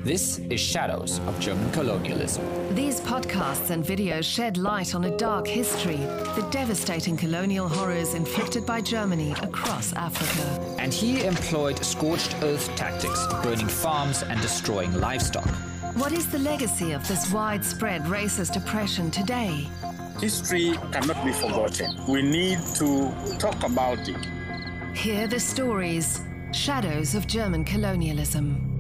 This is Shadows of German Colonialism. These podcasts and videos shed light on a dark history, the devastating colonial horrors inflicted by Germany across Africa. And he employed scorched earth tactics, burning farms and destroying livestock. What is the legacy of this widespread racist oppression today? History cannot be forgotten. We need to talk about it. Hear the stories, Shadows of German Colonialism.